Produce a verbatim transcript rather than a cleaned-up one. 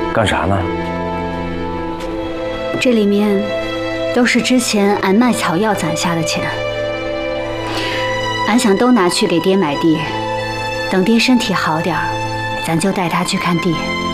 干啥呢？ 这里面都是之前俺卖草药攒下的钱，俺想都拿去给爹买地，等爹身体好点儿，咱就带他去看地。